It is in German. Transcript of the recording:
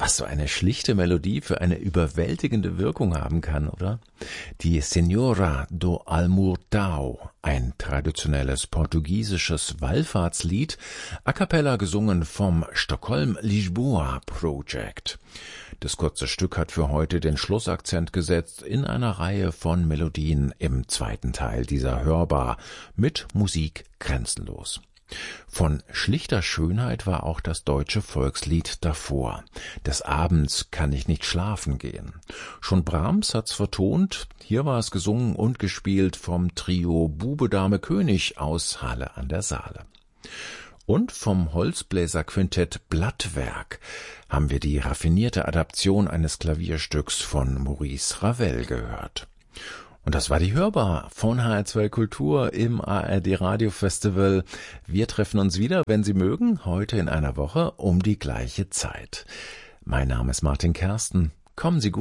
Was so eine schlichte Melodie für eine überwältigende Wirkung haben kann, oder? Die Senhora do Almurtao, ein traditionelles portugiesisches Wallfahrtslied, a cappella gesungen vom Stockholm-Lisboa Project. Das kurze Stück hat für heute den Schlussakzent gesetzt in einer Reihe von Melodien im zweiten Teil dieser Hörbar mit Musik grenzenlos. Von schlichter Schönheit war auch das deutsche Volkslied davor. Des Abends kann ich nicht schlafen gehen. Schon Brahms hat's vertont, hier war es gesungen und gespielt vom Trio Bube Dame König aus Halle an der Saale. Und vom Holzbläserquintett Blattwerk haben wir die raffinierte Adaption eines Klavierstücks von Maurice Ravel gehört. Und das war die Hörbar von HR2 Kultur im ARD Radio Festival. Wir treffen uns wieder, wenn Sie mögen, heute in einer Woche um die gleiche Zeit. Mein Name ist Martin Kersten. Kommen Sie gut